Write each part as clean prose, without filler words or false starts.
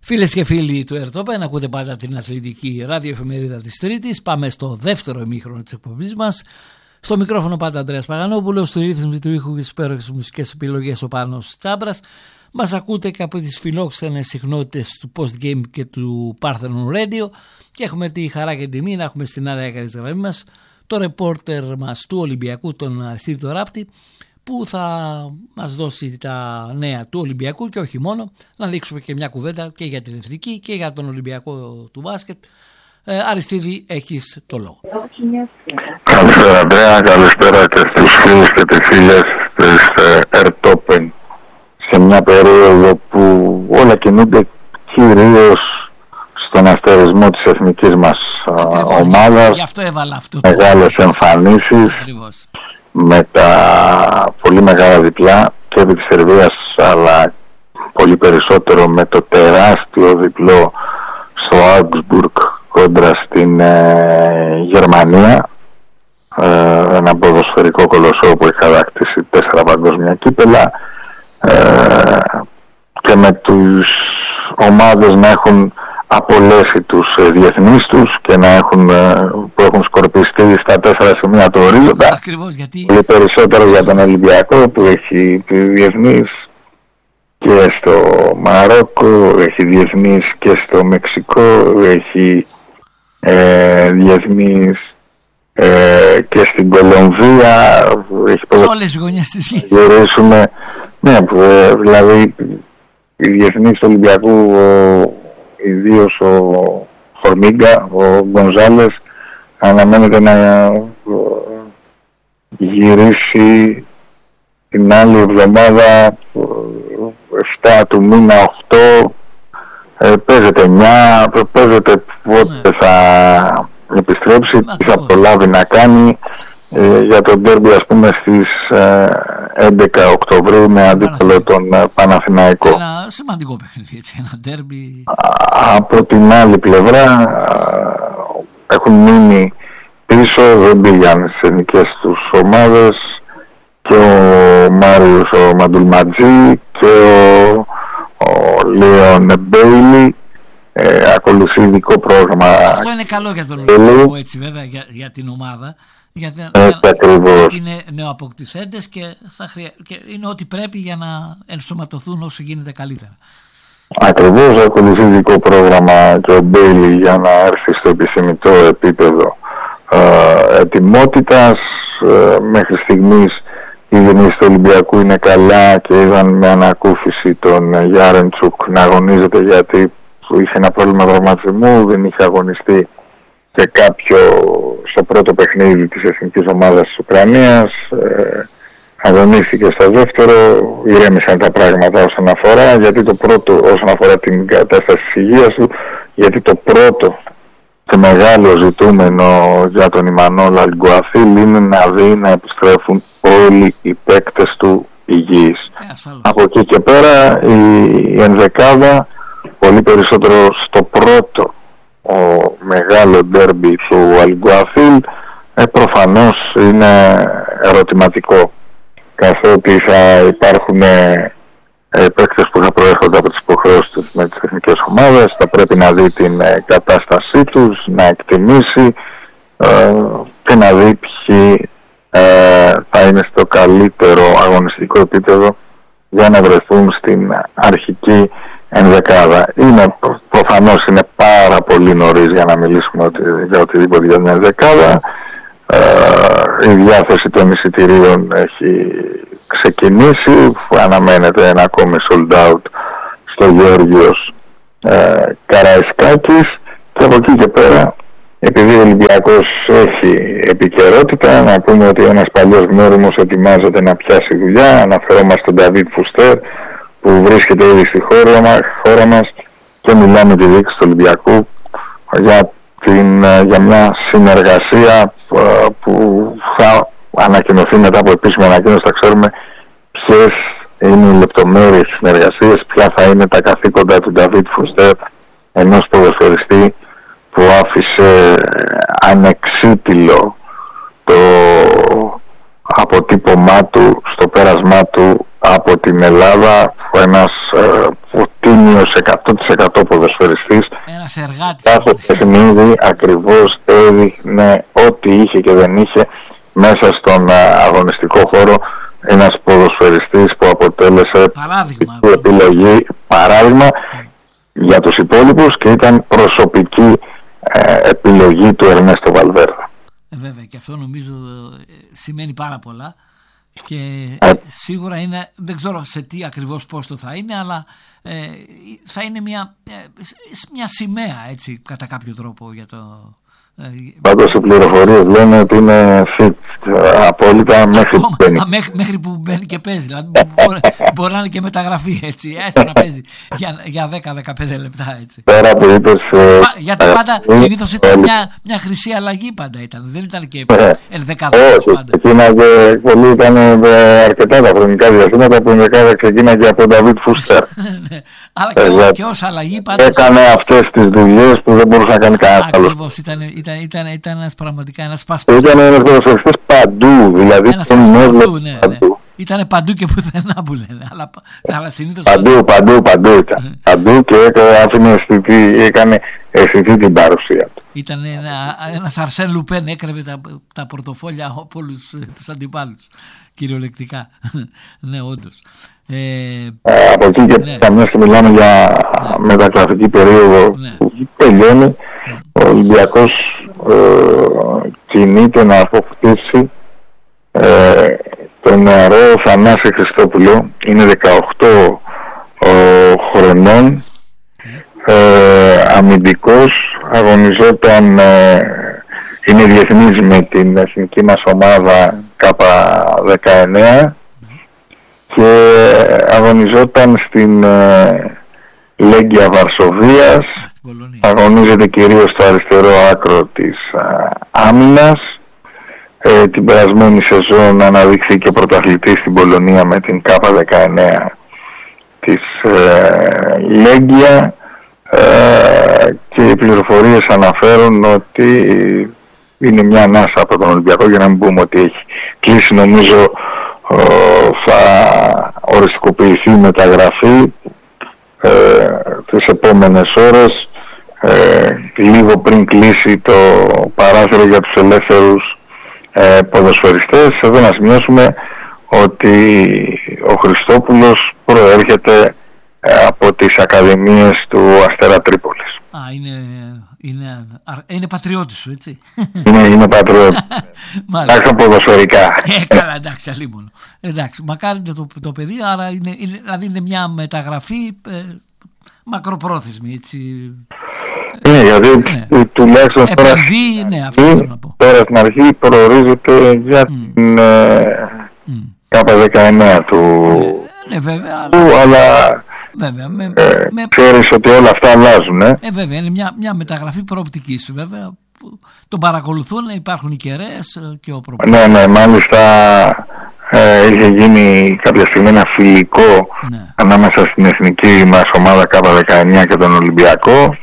Φίλες και φίλοι του Ερτόπεν, ακούτε πάντα την αθλητική ραδιοεφημερίδα της Τρίτης. Πάμε στο δεύτερο ημίχρονο της εκπομπής μας. Στο μικρόφωνο πάντα Ανδρέας Παγανόπουλος, στο ρύθμιση του ήχου και τις υπέροχες μουσικές επιλογές ο Πάνος Τσάμπρας. Μας ακούτε και από τις φιλόξενες συχνότητες του Post Game και του Parthenon Radio και έχουμε τη χαρά και την τιμή να έχουμε στην άλλη άκρη της γραμμής μας το ρεπόρτερ μας του Ολυμπιακού, τον Αριστίδη Ράπτη, που θα μας δώσει τα νέα του Ολυμπιακού και όχι μόνο, να λήξουμε και μια κουβέντα και για την εθνική και για τον Ολυμπιακό του μπάσκετ. Αριστίδη, έχεις το λόγο. Καλησπέρα Ανδρέα, καλησπέρα και στους φίλους και τις φίλες της Ερτόπεν, σε μια περίοδο που όλα κινούνται κυρίως στον αστερισμό της εθνικής μας ομάδας. Γι' αυτό έβαλα αυτό. Μεγάλες εμφανίσεις. Ακριβώς. Με τα πολύ μεγάλα διπλά και επί της Σερβίας, αλλά πολύ περισσότερο με το τεράστιο διπλό στο Augsburg κόντρα στην Γερμανία, ένα ποδοσφαιρικό κολοσσό που έχει κατακτήσει 4 παγκόσμια κύπελα, και με τους ομάδες να έχουν απολέσει τους διεθνείς τους και να έχουν, που έχουν σκορπιστεί στα 4 σημεία του ορίζοντα. Ακριβώς, γιατί πολύ περισσότερο για τον Ολυμπιακό που έχει διεθνείς και στο Μαρόκο, έχει διεθνείς και στο Μεξικό, έχει διεθνείς και στην Κολομβία, σε όλες τις γωνιές της γης. Γυρίσουμε, ναι, δηλαδή οι διεθνείς του Ολυμπιακού, ιδίως ο Φορμίγκα, ο Γκονζάλες, αναμένεται να γυρίσει την άλλη εβδομάδα, 7 του μήνα 8, παίζεται 9, παίζεται πότε θα επιστρέψει, τι θα προλάβει να κάνει για τον ντέρμπι, ας πούμε, στις 11 Οκτωβρίου με αντίπαλο τον Παναθηναϊκό. Ένα σημαντικό παιχνίδι, έτσι, ένα ντέρμπι. Από την άλλη πλευρά έχουν μείνει πίσω, δεν πήγαν στις εθνικές τους ομάδες και ο Μάριος ο Μαντουλματζή και ο Λέον Μπέιλι. Ακολουθεί ειδικό πρόγραμμα. Αυτό είναι καλό για τον Ολυμπιακό, έτσι, βέβαια, για την ομάδα. Γιατί είναι νεοαποκτηθέντες και είναι ό,τι πρέπει για να ενσωματωθούν όσο γίνεται καλύτερα. Ακριβώς, ακολουθεί ειδικό πρόγραμμα και ο Μπέιλι για να έρθει στο επιθυμητό επίπεδο ετοιμότητας. Μέχρι στιγμής οι διεθνείς του Ολυμπιακού είναι καλά και είδαν με ανακούφιση τον Γιάρεντσουκ να αγωνίζεται, γιατί είχε ένα πρόβλημα τραυματισμού, δεν είχε αγωνιστεί και κάποιο στο πρώτο παιχνίδι της εθνικής ομάδας της Ουκρανίας, αγωνίστηκε στο δεύτερο, ηρέμησαν τα πράγματα όσον αφορά, γιατί το πρώτο, όσον αφορά την κατάσταση της υγείας του, γιατί το πρώτο και μεγάλο ζητούμενο για τον Ιμανόλ Αλγκουαθίλ είναι να δει να επιστρέφουν όλοι οι παίκτες του υγιείς. Από εκεί και πέρα η ενδεκάδα, πολύ περισσότερο στο πρώτο μεγάλο ντέρμπι του Αλγκουαθίλ, προφανώς είναι ερωτηματικό, καθότι θα υπάρχουν παίκτες που θα προέρχονται από τις υποχρεώσεις τους με τις εθνικές ομάδες, θα πρέπει να δει την κατάστασή τους, να εκτιμήσει και να δει ποιοι θα είναι στο καλύτερο αγωνιστικό επίπεδο για να βρεθούν στην αρχική ενδεκάδα. Προφανώς είναι πάρα πολύ νωρίς για να μιλήσουμε για οτιδήποτε για την ενδεκάδα. Η διάθεση των εισιτηρίων έχει ξεκινήσει, αναμένεται ένα ακόμη sold out στο Γεώργιος Καραϊσκάκης, και από εκεί και πέρα, επειδή ο Ολυμπιακός έχει επικαιρότητα, να πούμε ότι ένας παλιός γνώριμος ετοιμάζεται να πιάσει δουλειά. Αναφερόμαστε στον Νταβίτ Φουστέρ, που βρίσκεται ήδη στη χώρα μας, και μιλάμε τη διοίκηση του Ολυμπιακού για μια συνεργασία που θα ανακοινωθεί μετά από επίσημη ανακοίνωση. Θα ξέρουμε ποιες είναι οι λεπτομέρειες της συνεργασίας, ποια θα είναι τα καθήκοντα του Νταβίτ Φουστέρ, ενός ποδοσφαιριστή που άφησε ανεξίτηλο το αποτύπωμά του στο πέρασμά του από την Ελλάδα, ένας τίμιος 100% ποδοσφαιριστής Ένας εργάτης. Κάθε παιχνίδι ακριβώς έδειχνε ό,τι είχε και δεν είχε μέσα στον αγωνιστικό χώρο ένας ποδοσφαιριστής που αποτέλεσε επιλογή, παράδειγμα για τους υπόλοιπους και ήταν προσωπική επιλογή του Ερνέστο Βαλβέρδε. Βέβαια, και αυτό νομίζω σημαίνει πάρα πολλά και σίγουρα είναι, δεν ξέρω σε τι ακριβώς πόστο θα είναι, αλλά θα είναι μια σημαία, έτσι, κατά κάποιο τρόπο για το... Πάντως οι πληροφορίες λένε ότι είναι fit απόλυτα μέχρι που μπαίνει και παίζει. Δηλαδή μπορεί να είναι και μεταγραφή, έτσι, έστω να παίζει για 10-15 λεπτά, έτσι. Πέρα που είπες, γιατί πάντα συνήθως ήταν μια χρυσή αλλαγή, πάντα ήταν. Δεν ήταν και ενδεκάδες πάντα. Ξεκίναγε, πολλοί ήταν αρκετά τα χρονικά διαστήματα που ενδεκάδα ξεκίναγε από τον Νταβίτ Φούστερ. Αλλά και ως αλλαγή πάντα έκανε αυτές τις δουλειές που δεν μπορούσε να κάνει κανένας άλλος. Ακριβώς, ήταν ένας πραγματικά ένας πασπαστής. Ήταν ένας ποδοσφαιριστής παντού, δηλαδή τον έβλεπε παντού. Ήταν παντού και πουθενά που λένε, αλλά συνήθως... Παντού ήταν. Παντού και έκανε αισθητή την παρουσία του. Ήταν ένας Αρσέν Λουπέν, έκρεβε τα πορτοφόλια από όλους τους αντιπάλους, κυριολεκτικά. Ναι, όντως. Από εκεί και καμιά και μιλάμε για μεταγραφική περίοδο που τελειώνει. Ο Ολυμπιακός κινείται να αποκτήσει τον νεαρό Θανάση Χριστόπουλο. Είναι 18 χρονών, αμυντικός, αγωνιζόταν, είναι διεθνής με την εθνική μας ομάδα K19 και αγωνιζόταν στην Λέγκια Βαρσοβίας. Αγωνίζεται κυρίως στο αριστερό άκρο της άμυνας. Την περασμένη σεζόν αναδείχθηκε πρωταθλητής στην Πολωνία με την K19 της Λέγκια, και οι πληροφορίες αναφέρουν ότι είναι μια ανάσα από τον Ολυμπιακό, για να μην πούμε ότι έχει κλείσει. Νομίζω θα οριστικοποιηθεί η μεταγραφή τις επόμενες ώρες, λίγο πριν κλείσει το παράθυρο για τους ελεύθερους ποδοσφαιριστές. Εδώ να σημειώσουμε ότι ο Χριστόπουλος προέρχεται από τις ακαδημίες του Αστέρα Τρίπολης. Είναι πατριώτης σου, έτσι. Είναι πατριώτης. Εντάξει, ποδοσφαιρικά. Καλά, εντάξει, αλίμονο. Εντάξει, μακάρι το παιδί, άρα δηλαδή είναι μια μεταγραφή μακροπρόθεσμη, έτσι. Γιατί τουλάχιστον τώρα στην αρχή προορίζεται για την K19 του. Ναι, βέβαια. Αλλά ξέρεις ότι όλα αυτά αλλάζουν. Βέβαια, είναι μια μεταγραφή προοπτικής, βέβαια. Τον παρακολουθούν, υπάρχουν οι κεραίες και ο προπονητής. Ναι, μάλιστα είχε γίνει κάποια στιγμή ένα φιλικό ανάμεσα στην εθνική μας ομάδα K19 και τον Ολυμπιακό.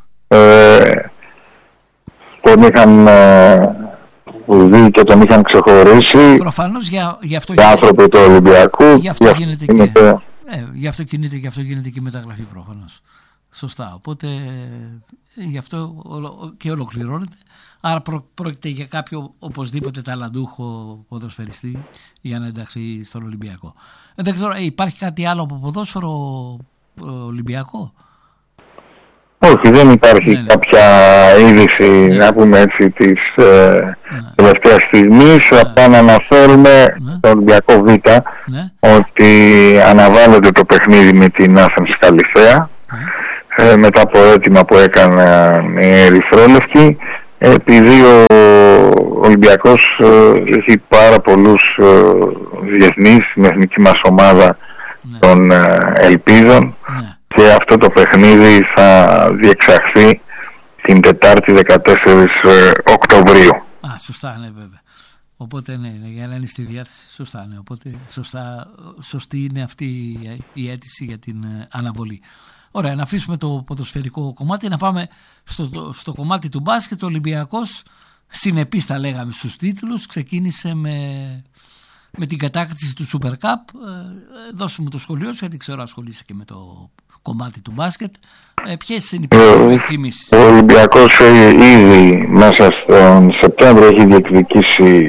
Τον είχαν δει και τον είχαν ξεχωρίσει. Προφανώς γι' αυτό οι άνθρωποι του Ολυμπιακού. Γι' αυτό γίνεται γι' αυτό γίνεται και η μεταγραφή, προφανώς. Σωστά. Οπότε γι' αυτό και ολοκληρώνεται. Άρα πρόκειται για κάποιο οπωσδήποτε ταλαντούχο ποδοσφαιριστή για να ενταχθεί στον Ολυμπιακό. Δεν ξέρω, υπάρχει κάτι άλλο από ποδόσφαιρο Ολυμπιακό? Όχι, δεν υπάρχει κάποια είδηση, να πούμε έτσι, της τελευταίας στιγμής. Απλά να αναφέρουμε στο Ολυμπιακό Β ότι αναβάλλεται το παιχνίδι με την Άθενς Καλυθέα μετά από αίτημα που έκαναν οι Ερυθρόλευκοι, επειδή ο Ολυμπιακός έχει πάρα πολλούς διεθνείς στην εθνική μας ομάδα των Ελπίδων, και αυτό το παιχνίδι θα διεξαχθεί την Τετάρτη 14 Οκτωβρίου. Σωστά, ναι, βέβαια. Οπότε ναι, για να είναι στη διάθεση, σωστά, ναι. Οπότε σωστή είναι αυτή η αίτηση για την αναβολή. Ωραία, να αφήσουμε το ποδοσφαιρικό κομμάτι, να πάμε στο κομμάτι του μπάσκετ. Ο Ολυμπιακός, συνεπής τα λέγαμε στους τίτλους, ξεκίνησε Με την κατάκτηση του Super Cup, δώσε μου το σχολείο σου, γιατί ξέρω ασχολείσαι και με το κομμάτι του μπάσκετ. Ποιες είναι οι πρώτες εκτιμήσεις? Ο Ολυμπιακός ήδη μέσα στον Σεπτέμβριο έχει διεκδικήσει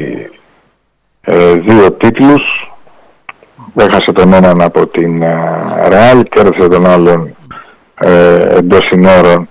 2 τίτλους. Έχασε τον έναν από την Ρεάλ, κέρδισε τον άλλον εντός συνόρων,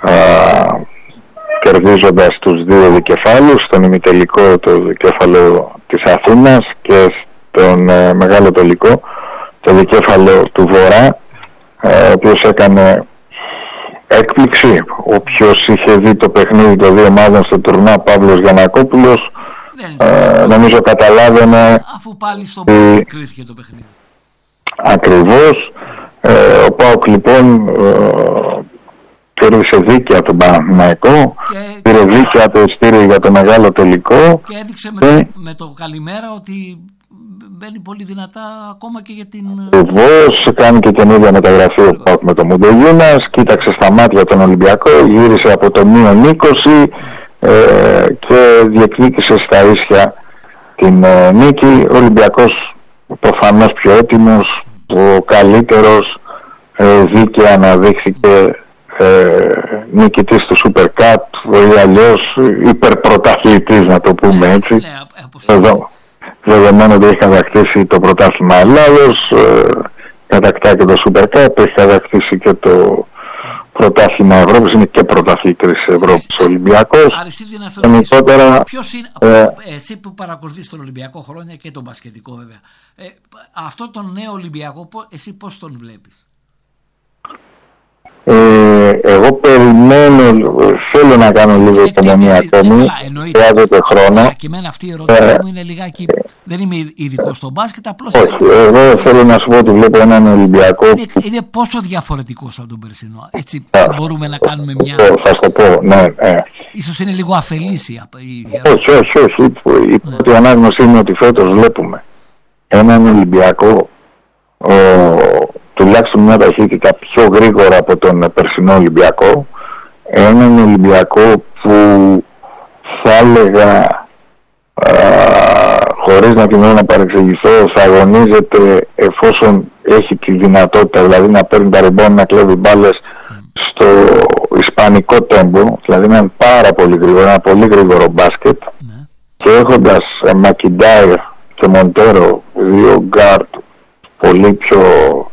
κερδίζοντας τους 2 δικεφάλους, στον ημιτελικό το δικέφαλο της Αθήνας και στον μεγάλο τελικό το δικέφαλο του Βορρά, ο οποίος έκανε έκπληξη. Όποιος είχε δει το παιχνίδι των 2 ομάδων στο τουρνά, Παύλος Γιαννακόπουλος, νομίζω καταλάβαινε, αφού πάλι στο Πάοκ κρίθηκε το παιχνίδι. Ακριβώς. Ο Πάοκ λοιπόν κέρδισε δίκαια τον Παναθηναϊκό, πήρε δίκαια το ειστήριο για το μεγάλο τελικό και έδειξε με το καλημέρα ότι μπαίνει πολύ δυνατά ακόμα και για την... Ακριβώς, κάνει και καινούργια μεταγραφή ο Πάοκ με το Μουντεγιούνας, κοίταξε στα μάτια τον Ολυμπιακό, γύρισε από το -20 και διεκδίκησε στα ίσια την νίκη. Ο Ολυμπιακός προφανώς πιο έτοιμος, ο καλύτερος, δίκαια αναδείχθηκε νικητής του Super Cup ή αλλιώς υπερπρωταθλητής, να το πούμε έτσι. Δεδομένου ότι έχει κατακτήσει το πρωτάθλημα Ελλάδος, κατακτά και το Super Cup, έχει κατακτήσει και το πρωτάθλημα Ευρώπης, είναι και πρωταθλητής Ευρώπης Ολυμπιακός. Αριστίδη, ποιος είναι, εσύ που παρακολουθείς τον Ολυμπιακό χρόνια και τον μπασκετικό βέβαια, αυτό τον νέο Ολυμπιακό εσύ πώς τον βλέπεις? Εγώ περιμένω, θέλω να κάνω λίγο υπομονή ακόμη, χρειάζεται χρόνο. Και εμένα αυτή η ερώτηση μου είναι λιγάκι, δεν είμαι ειδικός στο μπάσκετ, απλώς... Όχι, εγώ θέλω να σου πω ότι βλέπω έναν Ολυμπιακό... Είναι πόσο διαφορετικός από τον περσινό, έτσι μπορούμε να κάνουμε μια... Θα σου πω, ναι. Ίσως είναι λίγο αφελής η όχι. Η πρώτη ανάγνωση είναι ότι φέτος βλέπουμε έναν Ολυμπιακό τουλάχιστον μια ταχύτητα πιο γρήγορα από τον περσινό Ολυμπιακό, έναν Ολυμπιακό που θα έλεγα, χωρίς να την να παρεξηγηθώ, θα αγωνίζεται εφόσον έχει τη δυνατότητα, δηλαδή να παίρνει τα ριμπόν, να κλέβει μπάλες στο ισπανικό τέμπο, δηλαδή είναι πάρα πολύ γρήγορο, ένα πολύ γρήγορο μπάσκετ, και έχοντας Μακιντάιρ και Μοντέρο, 2 γκάρτ πολύ πιο...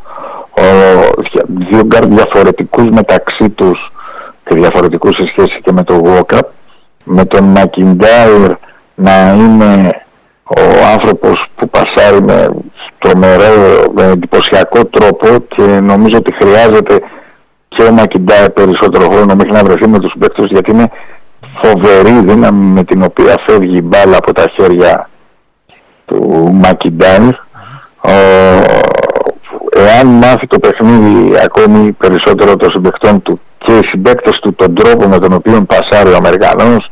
2 γκάρτ διαφορετικούς μεταξύ τους και διαφορετικούς σε σχέση και με το Walkup, με τον Μακιντάιρ να είναι ο άνθρωπος που πασάρει με τρομερό, με εντυπωσιακό τρόπο, και νομίζω ότι χρειάζεται και ο Μακιντάιρ περισσότερο χρόνο μέχρι να βρεθεί με τους παίκτες, γιατί είναι φοβερή δύναμη με την οποία φεύγει η μπάλα από τα χέρια του Μακιντάιρ. Εάν μάθει το παιχνίδι ακόμη περισσότερο των συμπαικτών του και οι συμπαίκτες του τον τρόπο με τον οποίο πασάρει ο Αμερικανός,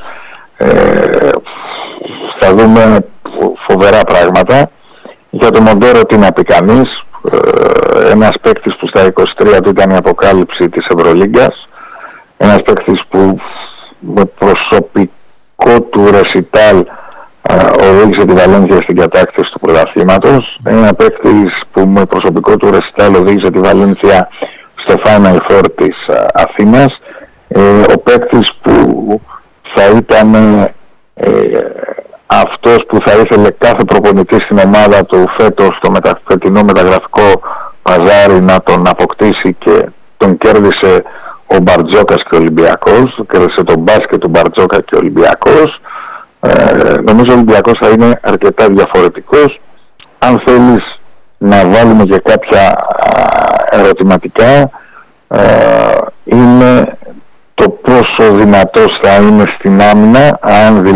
θα δούμε φοβερά πράγματα. Για το Μοντέρο τι να πει κανείς, ένας παίκτης που στα 23 του ήταν η αποκάλυψη της Ευρωλίγκας, ένας παίκτης που με προσωπικό του ρεσιτάλ οδήγησε τη Βαλένθια στην κατάκτηση του πρωταθλήματος. Ένα παίκτης που με προσωπικό του ρεσιτάλ οδήγησε τη Βαλένθια στο Final Four της Αθήνας. Ο παίκτης που θα ήταν αυτός που θα ήθελε κάθε προπονητή στην ομάδα του φέτος στο φετινό μεταγραφικό παζάρι να τον αποκτήσει, και τον κέρδισε ο Μπαρτζόκας και ο Ολυμπιακός, κέρδισε τον μπάσκετ του Μπαρτζόκα και ο Ολυμπιακός. Νομίζω ο Ολυμπιακός θα είναι αρκετά διαφορετικός. Αν θέλεις να βάλουμε και κάποια ερωτηματικά, είναι το πόσο δυνατός θα είναι στην άμυνα, αν